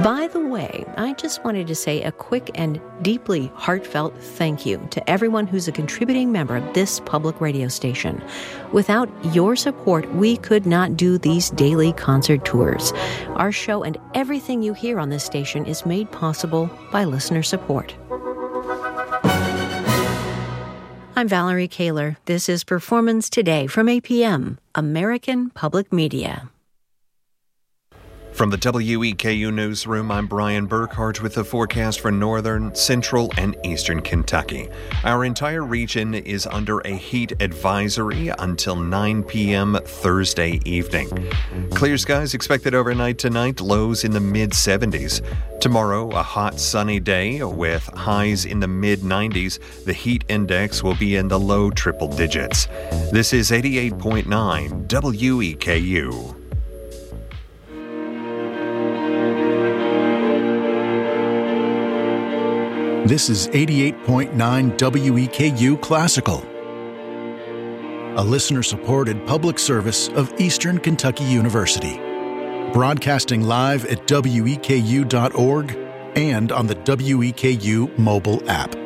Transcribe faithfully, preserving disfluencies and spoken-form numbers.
By the way, I just wanted to say a quick and deeply heartfelt thank you to everyone who's a contributing member of this public radio station. Without your support, we could not do these daily concert tours. Our show and everything you hear on this station is made possible by listener support. I'm Valerie Kaler. This is Performance Today from A P M, American Public Media. From the W E K U Newsroom, I'm Brian Burkhart with the forecast for northern, central, and eastern Kentucky. Our entire region is under a heat advisory until nine p.m. Thursday evening. Clear skies expected overnight tonight, lows in the mid seventies. Tomorrow, a hot, sunny day with highs in the mid nineties. The heat index will be in the low triple digits. This is eighty-eight point nine W E K U. This is eighty-eight point nine W E K U Classical, a listener-supported public service of Eastern Kentucky University, broadcasting live at W E K U dot org and on the W E K U mobile app.